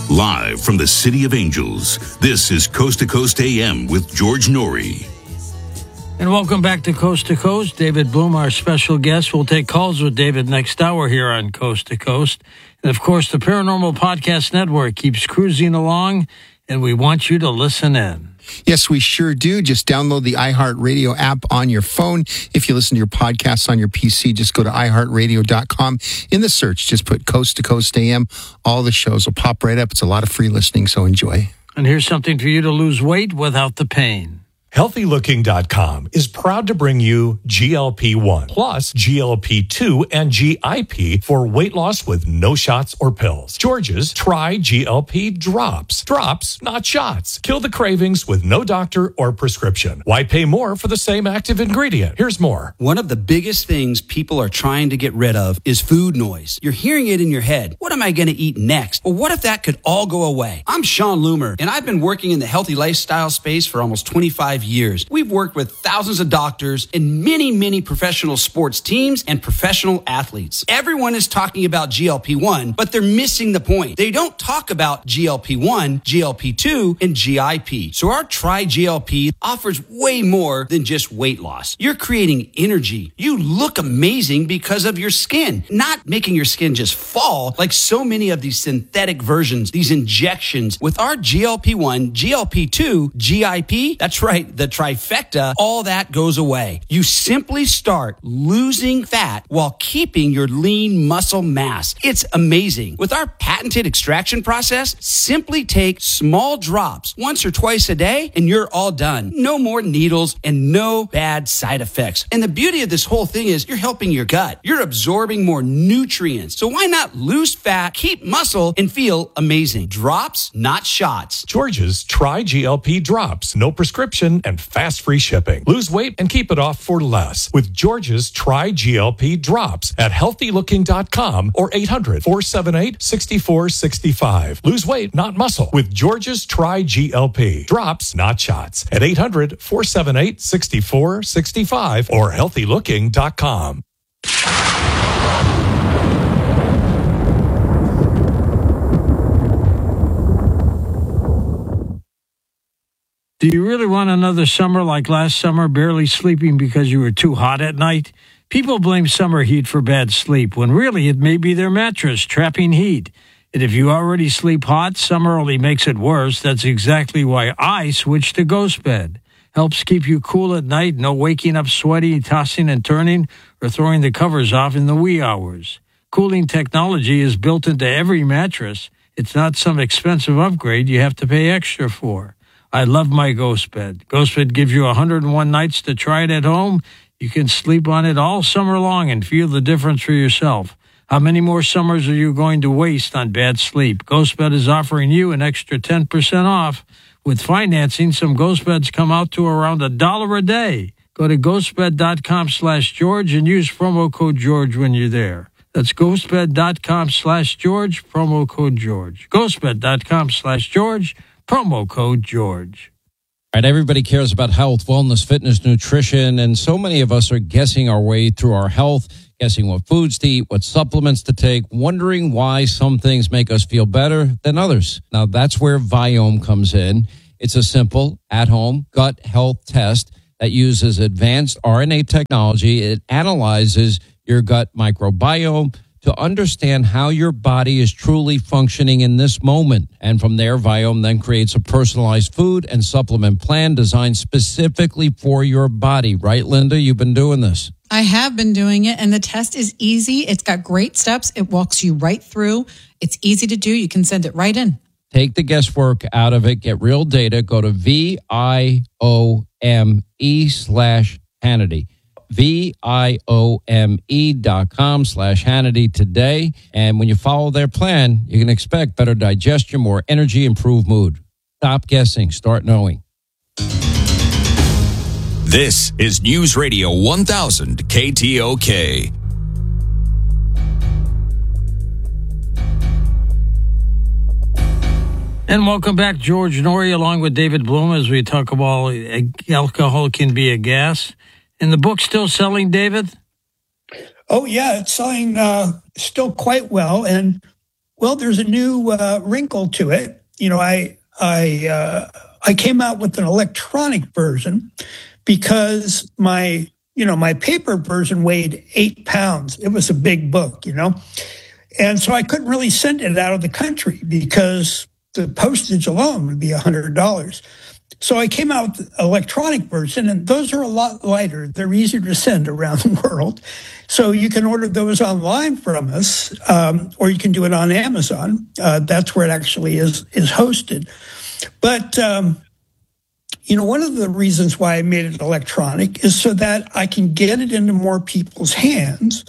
Live from the City of Angels, this is Coast to Coast AM with George Norrie. And welcome back to Coast. David Bloom, our special guest. We'll take calls with David next hour here on Coast to Coast. And, of course, the Paranormal Podcast Network keeps cruising along, and we want you to listen in. Yes, we sure do. Just download the iHeartRadio app on your phone. If you listen to your podcasts on your PC, just go to iHeartRadio.com. In the search, just put Coast to Coast AM. All the shows will pop right up. It's a lot of free listening, so enjoy. And here's something for you to lose weight without the pain. HealthyLooking.com is proud to bring you GLP-1 plus GLP-2 and GIP for weight loss with no shots or pills. George's Try GLP Drops. Drops, not shots. Kill the cravings with no doctor or prescription. Why pay more for the same active ingredient? Here's more. One of the biggest things people are trying to get rid of is food noise. You're hearing it in your head. What am I going to eat next? Or what if that could all go away? I'm Sean Loomer, and I've been working in the healthy lifestyle space for almost 25 years. We've worked with thousands of doctors and many professional sports teams and professional athletes. Everyone is talking about GLP-1, but they're missing the point. They don't talk about GLP-1, GLP-2, and GIP. So our Try GLP offers way more than just weight loss. You're creating energy. You look amazing because of your skin, not making your skin just fall like so many of these synthetic versions, these injections. With our GLP-1, GLP-2, GIP, that's right, the trifecta, all that goes away. You simply start losing fat while keeping your lean muscle mass. It's amazing. With our patented extraction process, simply take small drops once or twice a day and you're all done. No more needles and no bad side effects. And the beauty of this whole thing is you're helping your gut. You're absorbing more nutrients. So why not lose fat, keep muscle, and feel amazing? Drops, not shots. George's Try GLP Drops. No prescription and fast free shipping. Lose weight and keep it off for less with George's Try GLP Drops at HealthyLooking.com or 800-478-6465. Lose weight, not muscle with George's Try GLP Drops, not shots at 800-478-6465 or HealthyLooking.com. Do you really want another summer like last summer, barely sleeping because you were too hot at night? People blame summer heat for bad sleep, when really it may be their mattress trapping heat. And if you already sleep hot, summer only makes it worse. That's exactly why I switched to Ghost Bed. Helps keep you cool at night, no waking up sweaty, tossing and turning, or throwing the covers off in the wee hours. Cooling technology is built into every mattress. It's not some expensive upgrade you have to pay extra for. I love my Ghost Bed. Ghost Bed gives you 101 nights to try it at home. You can sleep on it all summer long and feel the difference for yourself. How many more summers are you going to waste on bad sleep? Ghost Bed is offering you an extra 10% off. With financing, some Ghost Beds come out to around $1 a day. Go to ghostbed.com/George and use promo code George when you're there. That's ghostbed.com/George, promo code George. Ghostbed.com/George. Promo code George. All right, everybody cares about health, wellness, fitness, nutrition, and so many of us are guessing our way through our health, guessing what foods to eat, what supplements to take, wondering why some things make us feel better than others. Now, that's where Viome comes in. It's a simple, at-home gut health test that uses advanced RNA technology. It analyzes your gut microbiome to understand how your body is truly functioning in this moment. And from there, Viome then creates a personalized food and supplement plan designed specifically for your body. Right, Linda? You've been doing this. I have been doing it, and the test is easy. It's got great steps. It walks you right through. It's easy to do. You can send it right in. Take the guesswork out of it. Get real data. Go to VIOME/Hannity. VIOME.com/Hannity today. And when you follow their plan, you can expect better digestion, more energy, improved mood. Stop guessing. Start knowing. This is News Radio 1000 KTOK. And welcome back, George Norrie, along with David Bloom, as we talk about alcohol can be a gas. And the book's still selling, David? Oh, yeah, it's selling still quite well. And Well, there's a new wrinkle to it. I came out with an electronic version because my paper version weighed 8 pounds. It was a big book, and so I couldn't really send it out of the country because the postage alone would be $100. So I came out with the electronic version, and those are a lot lighter. They're easier to send around the world. So you can order those online from us, or you can do it on Amazon. That's where it actually is hosted. But, one of the reasons why I made it electronic is so that I can get it into more people's hands,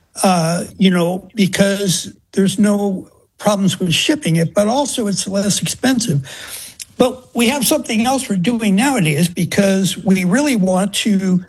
because there's no problems with shipping it, but also it's less expensive. But we have something else we're doing nowadays because we really want to,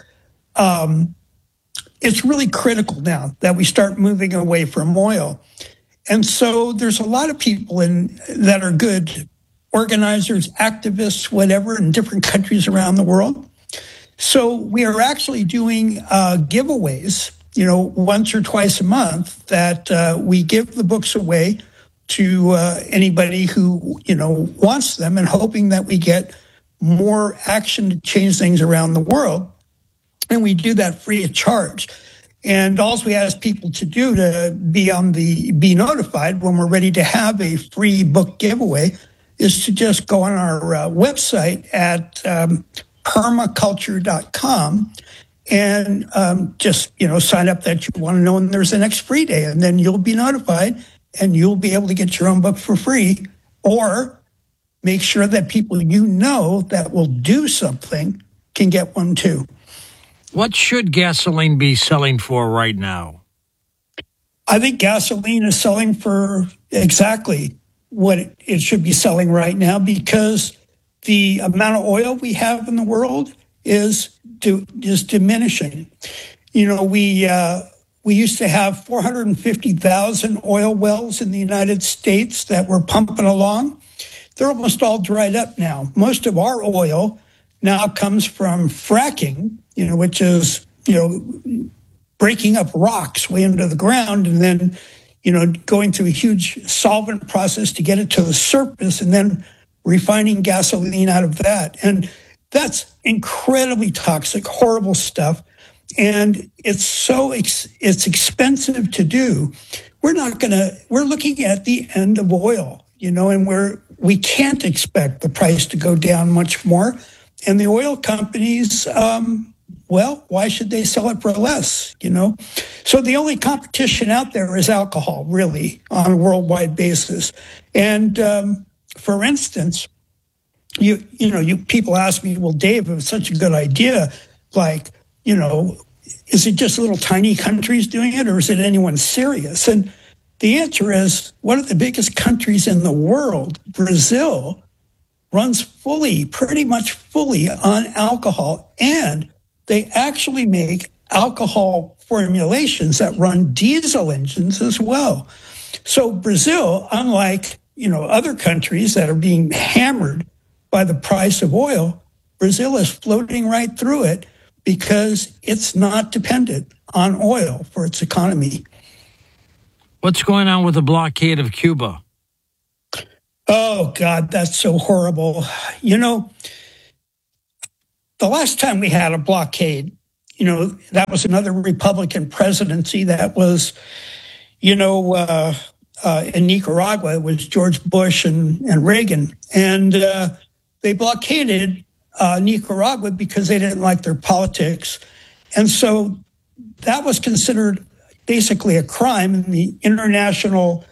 it's really critical now that we start moving away from oil. And so there's a lot of people that are good organizers, activists, whatever, in different countries around the world. So we are actually doing giveaways, once or twice a month that we give the books away to anybody who, wants them, and hoping that we get more action to change things around the world. And we do that free of charge. And all we ask people to do to be notified when we're ready to have a free book giveaway is to just go on our website at permaculture.com and just, sign up that you want to know when there's the next free day, and then you'll be notified and you'll be able to get your own book for free, or make sure that people that will do something can get one too. What should gasoline be selling for right now? I think gasoline is selling for exactly what it should be selling right now, because the amount of oil we have in the world is diminishing. We used to have 450,000 oil wells in the United States that were pumping along. They're almost all dried up now. Most of our oil now comes from fracking, which is, breaking up rocks way into the ground and then, going through a huge solvent process to get it to the surface and then refining gasoline out of that. And that's incredibly toxic, horrible stuff. And it's expensive to do. We're looking at the end of oil, and we can't expect the price to go down much more. And the oil companies, why should they sell it for less, So the only competition out there is alcohol, really, on a worldwide basis. And for instance, you people ask me, well, Dave, it was such a good idea, is it just little tiny countries doing it, or is it anyone serious? And the answer is, one of the biggest countries in the world, Brazil, runs pretty much fully on alcohol, and they actually make alcohol formulations that run diesel engines as well. So Brazil, unlike, other countries that are being hammered by the price of oil, Brazil is floating right through it because it's not dependent on oil for its economy. What's going on with the blockade of Cuba? Oh, God, that's so horrible. The last time we had a blockade, that was another Republican presidency. That was, in Nicaragua, it was George Bush and Reagan. And they blockaded Nicaragua because they didn't like their politics. And so that was considered basically a crime, and the International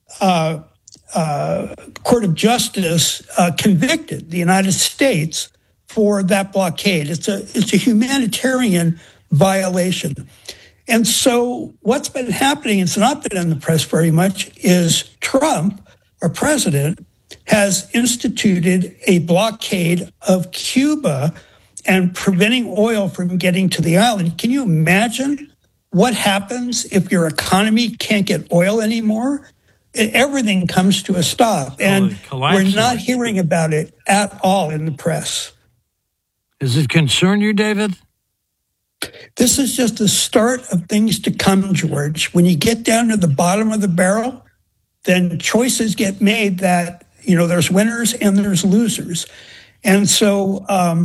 Court of Justice convicted the United States for that blockade. It's a humanitarian violation. And so what's been happening, it's not been in the press very much, is Trump, our president, has instituted a blockade of Cuba and preventing oil from getting to the island. Can you imagine what happens if your economy can't get oil anymore? Everything comes to a stop, and we're not hearing about it at all in the press. Does it concern you, David? This is just the start of things to come, George. When you get down to the bottom of the barrel, then choices get made that, there's winners and there's losers. And so,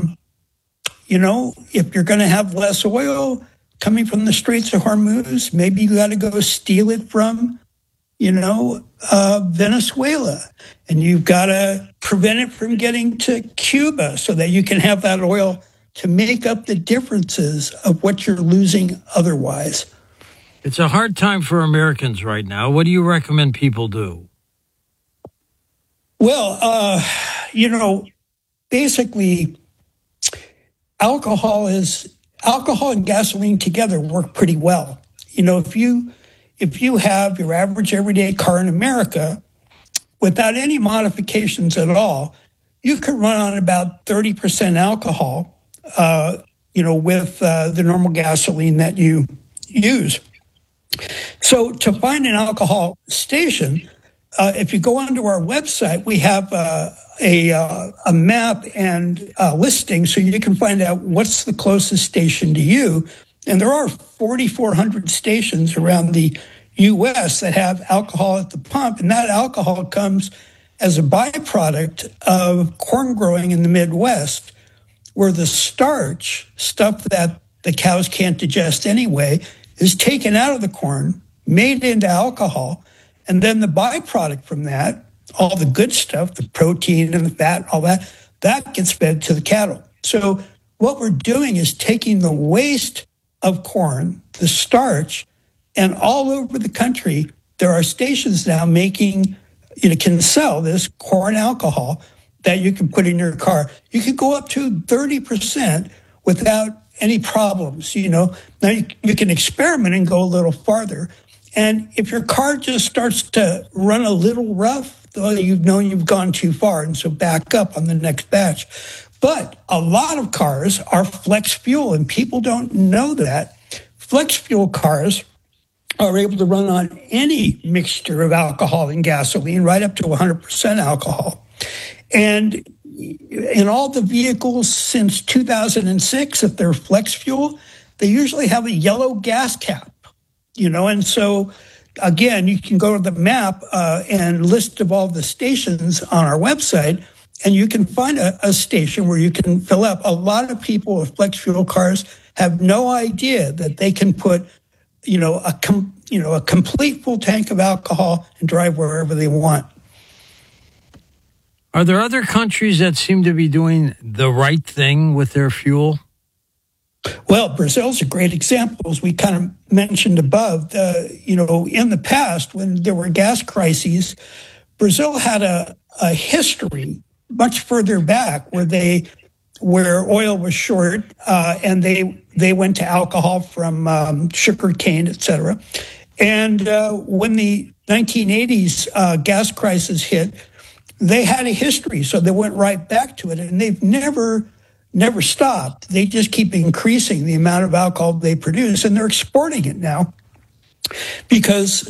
if you're going to have less oil coming from the Straits of Hormuz, maybe you got to go steal it from, Venezuela. And you've got to prevent it from getting to Cuba so that you can have that oil to make up the differences of what you're losing otherwise. It's a hard time for Americans right now. What do you recommend people do? Well, basically, alcohol and gasoline together work pretty well. If you have your average everyday car in America, without any modifications at all, you can run on about 30% alcohol, with the normal gasoline that you use. So to find an alcohol station, if you go onto our website, we have a map and a listing so you can find out what's the closest station to you. And there are 4,400 stations around the U.S. that have alcohol at the pump, and that alcohol comes as a byproduct of corn growing in the Midwest, where the starch, stuff that the cows can't digest anyway, is taken out of the corn, made into alcohol, and then the byproduct from that, all the good stuff, the protein and the fat, all that gets fed to the cattle. So what we're doing is taking the waste of corn, the starch, and all over the country, there are stations now making, can sell this corn alcohol that you can put in your car. You could go up to 30% without any problems, Now you can experiment and go a little farther. And if your car just starts to run a little rough, you've gone too far, and so back up on the next batch. But a lot of cars are flex fuel, and people don't know that. Flex fuel cars are able to run on any mixture of alcohol and gasoline, right up to 100% alcohol. And in all the vehicles since 2006, if they're flex fuel, they usually have a yellow gas cap, and so, again, you can go to the map and list of all the stations on our website, and you can find a station where you can fill up. A lot of people with flex fuel cars have no idea that they can put, a complete full tank of alcohol and drive wherever they want. Are there other countries that seem to be doing the right thing with their fuel? Well, Brazil's a great example, as we kind of mentioned above. In the past, when there were gas crises, Brazil had a history much further back where oil was short, and they went to alcohol from sugar cane, et cetera. And when the 1980s gas crisis hit, they had a history, so they went right back to it, and they've never stopped. They just keep increasing the amount of alcohol they produce, and they're exporting it now because,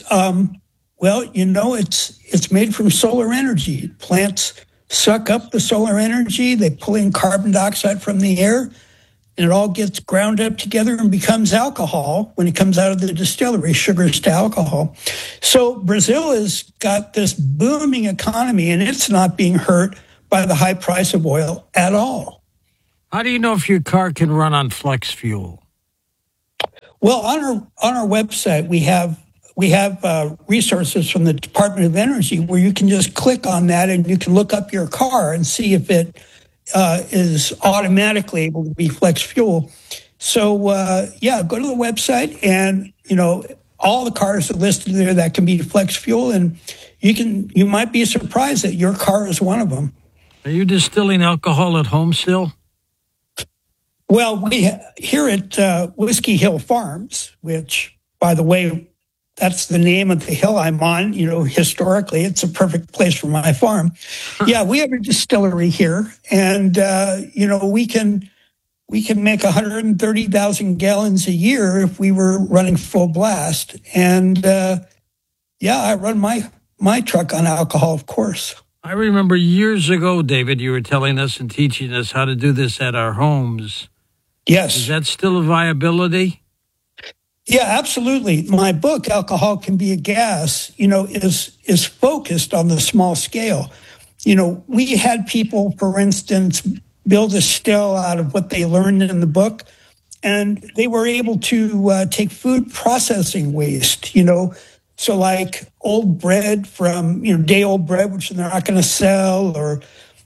it's made from solar energy. Plants suck up the solar energy, they pull in carbon dioxide from the air, and it all gets ground up together and becomes alcohol when it comes out of the distillery, sugars to alcohol. So Brazil has got this booming economy, and it's not being hurt by the high price of oil at all. How do you know if your car can run on flex fuel? Well, on our website, we have resources from the Department of Energy where you can just click on that and you can look up your car and see if it is automatically able to be flex fuel. So, go to the website, and all the cars are listed there that can be flex fuel, and you might be surprised that your car is one of them. Are you distilling alcohol at home still? Well, we here at Whiskey Hill Farms, which, by the way, that's the name of the hill I'm on. Historically, it's a perfect place for my farm. Yeah, we have a distillery here, and we can make 130,000 gallons a year if we were running full blast. And I run my truck on alcohol, of course. I remember years ago, David, you were telling us and teaching us how to do this at our homes. Yes. Is that still a viability? Yeah, absolutely. My book, Alcohol Can Be a Gas, is focused on the small scale. We had people, for instance, build a still out of what they learned in the book, and they were able to take food processing waste, so like old bread from, day old bread, which they're not going to sell, or,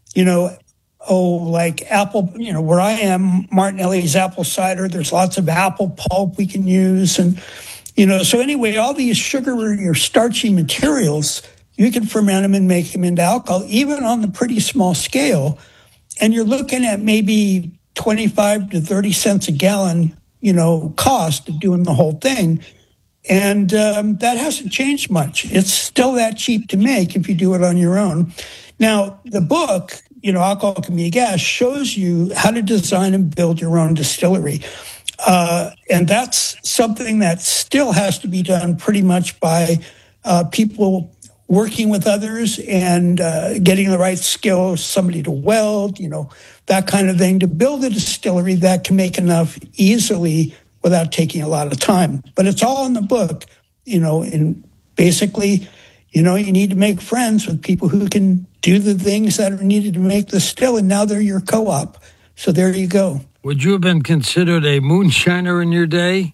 like apple, where I am, Martinelli's apple cider, there's lots of apple pulp we can use. And, so anyway, all these sugary or starchy materials, you can ferment them and make them into alcohol, even on the pretty small scale. And you're looking at maybe 25 to 30 cents a gallon, cost of doing the whole thing. And that hasn't changed much. It's still that cheap to make if you do it on your own. Now, the book, Alcohol Can Be a Gas, shows you how to design and build your own distillery. And that's something that still has to be done pretty much by people working with others and getting the right skills, somebody to weld, that kind of thing, to build a distillery that can make enough easily without taking a lot of time. But it's all in the book, and basically, you need to make friends with people who can do the things that are needed to make the still, and now they're your co-op. So there you go. Would you have been considered a moonshiner in your day?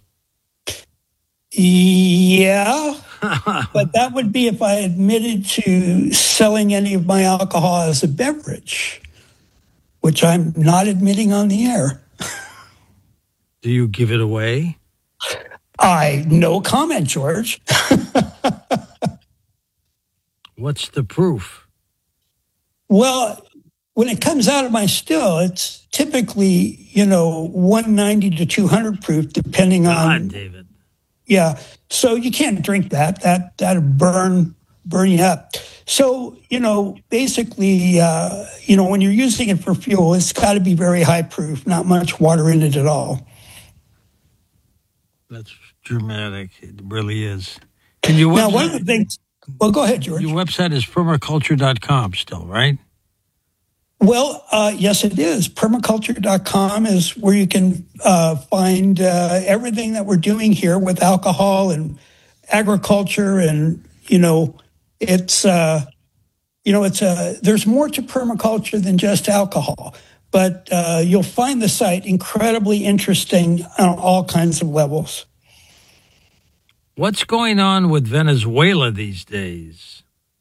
Yeah, but that would be if I admitted to selling any of my alcohol as a beverage, which I'm not admitting on the air. Do you give it away? No comment, George. What's the proof? Well, when it comes out of my still, it's typically, 190 to 200 proof, depending on... David. Yeah, so you can't drink that. That'll burn you up. So, basically, when you're using it for fuel, it's got to be very high proof, not much water in it at all. That's dramatic. It really is. And your now, one of the things... Well, go ahead, George. Your website is permaculture.com still, right? Well, yes, it is. Permaculture.com is where you can find everything that we're doing here with alcohol and agriculture. And, there's more to permaculture than just alcohol. But you'll find the site incredibly interesting on all kinds of levels. What's going on with Venezuela these days?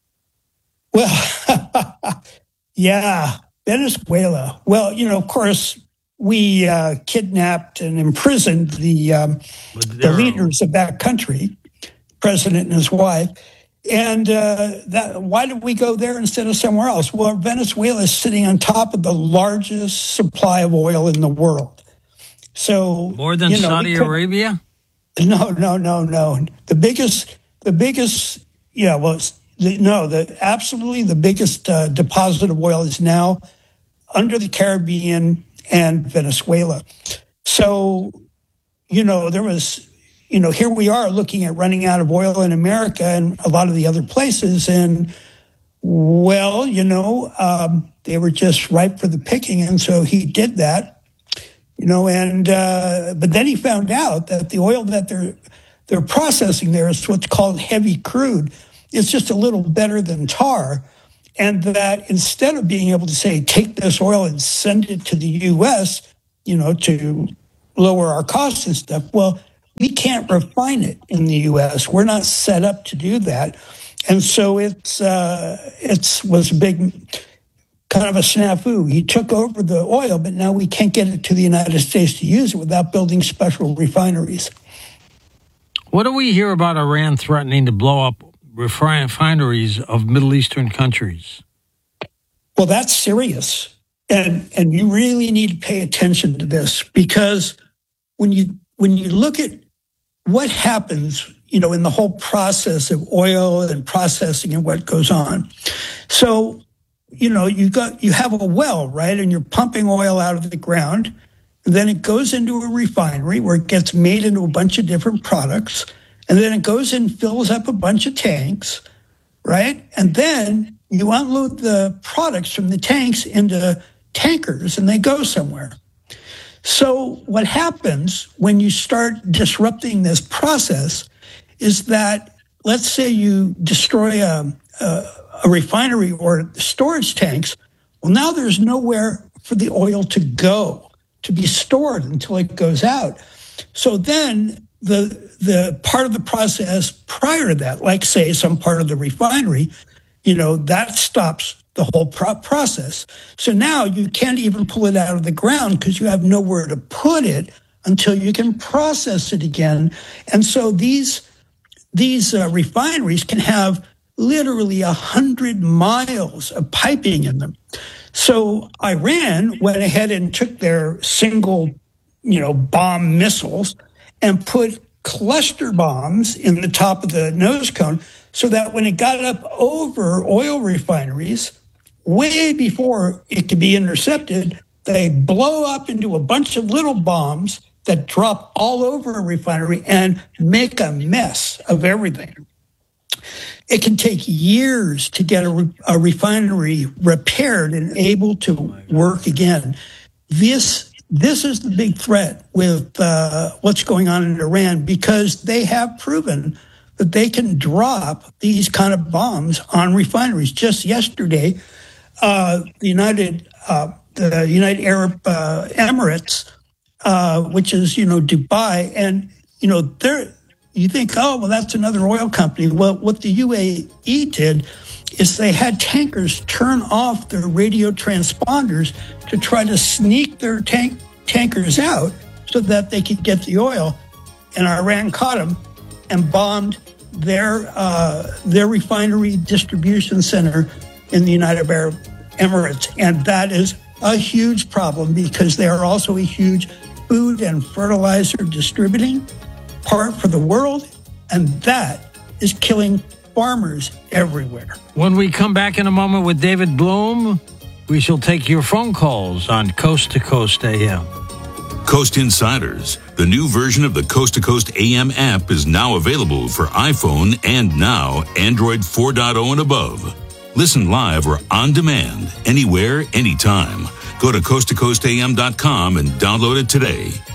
Well, yeah, Venezuela. Well, of course, we kidnapped and imprisoned the leaders of that country, president and his wife. And why did we go there instead of somewhere else? Well, Venezuela is sitting on top of the largest supply of oil in the world. So more than Saudi Arabia? No. The biggest. Yeah. Well, absolutely the biggest deposit of oil is now under the Caribbean and Venezuela. So, there was. Here we are looking at running out of oil in America and a lot of the other places. And, well, they were just ripe for the picking. And so he did that, but then he found out that the oil that they're processing there is what's called heavy crude. It's just a little better than tar. And that instead of being able to say, take this oil and send it to the U.S., to lower our costs and stuff, well, we can't refine it in the U.S. We're not set up to do that. And so it was a big kind of a snafu. He took over the oil, but now we can't get it to the United States to use it without building special refineries. What do we hear about Iran threatening to blow up refineries of Middle Eastern countries? Well, that's serious. And you really need to pay attention to this, because when you look at what happens, in the whole process of oil and processing and what goes on. So, you have a well, right? And you're pumping oil out of the ground. And then it goes into a refinery where it gets made into a bunch of different products. And then it goes and fills up a bunch of tanks, right? And then you unload the products from the tanks into tankers and they go somewhere. So what happens when you start disrupting this process is that, let's say you destroy a refinery or storage tanks. Well, now there's nowhere for the oil to go, to be stored until it goes out. So then the part of the process prior to that, like say some part of the refinery, that stops the whole process. So now you can't even pull it out of the ground because you have nowhere to put it until you can process it again. And so these refineries can have literally 100 miles of piping in them. So Iran went ahead and took their single, bomb missiles and put cluster bombs in the top of the nose cone so that when it got up over oil refineries, way before it could be intercepted, they blow up into a bunch of little bombs that drop all over a refinery and make a mess of everything. It can take years to get a refinery repaired and able to work again. This is the big threat with what's going on in Iran, because they have proven that they can drop these kind of bombs on refineries. Just yesterday, the United Arab Emirates, which is Dubai, and you think, oh, well, that's another oil company. Well, what the UAE did is they had tankers turn off their radio transponders to try to sneak their tankers out so that they could get the oil. And Iran caught them and bombed their refinery distribution center in the United Arab Emirates. And that is a huge problem because they are also a huge food and fertilizer distributing part for the world, and that is killing farmers everywhere. When we come back in a moment with David Bloom, we shall take your phone calls on Coast to Coast AM. Coast Insiders, the new version of the Coast to Coast AM app, is now available for iPhone and now Android 4.0 and above. Listen live or on demand, anywhere, anytime. Go to coasttocoastam.com and download it today.